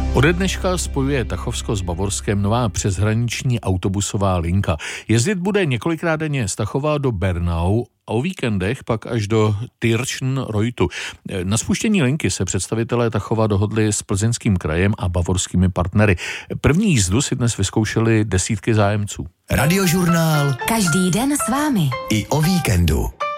Ode dneška spojuje Tachovsko s Bavorskem nová přeshraniční autobusová linka. Jezdit bude několikrát denně z Tachova do Bernau a o víkendech pak až do Tirschenreutu. Na spuštění linky se představitelé Tachova dohodli s Plzeňským krajem a bavorskými partnery. První jízdu si dnes vyzkoušeli desítky zájemců. Radiožurnál. Každý den s vámi. I o víkendu.